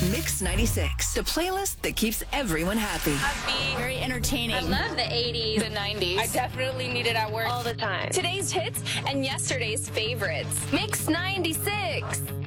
Mix 96, the playlist that keeps everyone happy. Very entertaining. I love the 80s. The 90s. I definitely need it at work all the time. Today's hits and yesterday's favorites. Mix 96.